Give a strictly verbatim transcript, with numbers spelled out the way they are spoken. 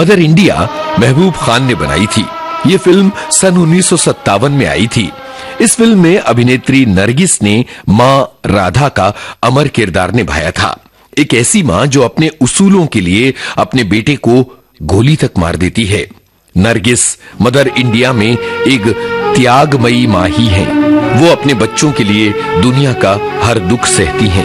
Mother India Mehboob Khan ने बनाई थी। ये फिल्म सन उन्नीस सौ सत्तावन में आई थी। इस फिल्म में अभिनेत्री नरगिस ने मां राधा का अमर किरदार निभाया था। एक ऐसी मां जो अपने उसूलों के लिए अपने बेटे को गोली तक मार देती है। नरगिस मदर इंडिया में एक त्यागमयी मां ही है। वो अपने बच्चों के लिए दुनिया का हर दुख सहती हैं।